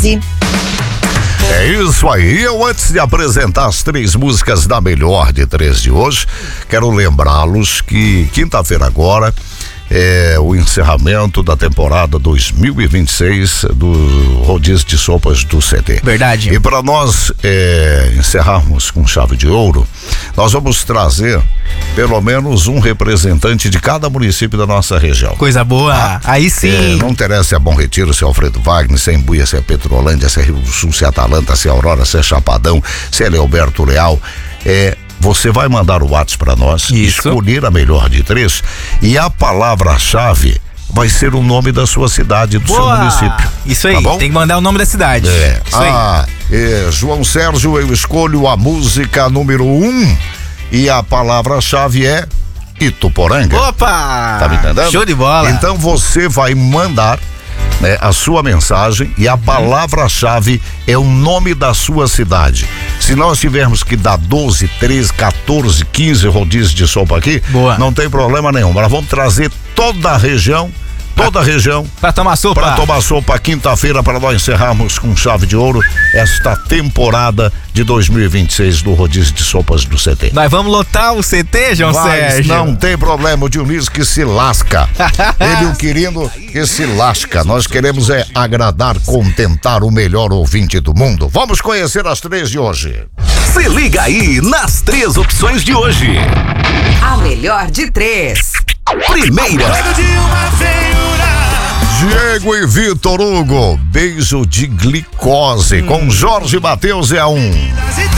13. É isso aí. Eu, antes de apresentar as 3 músicas da Melhor de 3 de hoje, quero lembrá-los que quinta-feira agora é o encerramento da temporada 2026 do Rodízio de Sopas do CT. Verdade. E para nós encerrarmos com chave de ouro, nós vamos trazer pelo menos um representante de cada município da nossa região. Coisa boa. Aí sim. Não interessa se é Bom Retiro, se é Alfredo Wagner, se é Embuia, se é Petrolândia, se é Rio do Sul, se é Atalanta, se é Aurora, se é Chapadão, se é Leoberto Leal. Você vai mandar o WhatsApp para nós, escolher a melhor de 3 e a palavra-chave vai ser o nome da sua cidade, do seu município. Isso aí, tá bom? Tem que mandar o nome da cidade. Isso aí. João Sérgio, eu escolho a música número 1 e a palavra-chave é Ituporanga. Opa! Tá me entendendo? Show de bola. Então você vai mandar a sua mensagem e a palavra-chave é o nome da sua cidade. Se nós tivermos que dar 12, 13, 14, 15 rodízios de sopa aqui, não tem problema nenhum. Nós vamos trazer toda a região pra tomar sopa quinta-feira, para nós encerrarmos com chave de ouro esta temporada de 2026 do Rodízio de Sopas do CT. Nós vamos lotar o CT, João Sérgio? Não tem problema, o Dionísio que se lasca. Ele e o querido que se lasca. Nós queremos agradar, contentar o melhor ouvinte do mundo. Vamos conhecer as 3 de hoje. Se liga aí nas 3 opções de hoje. A melhor de 3. Primeira. Diego e Vitor Hugo, beijo de glicose, com Jorge Mateus é a 1.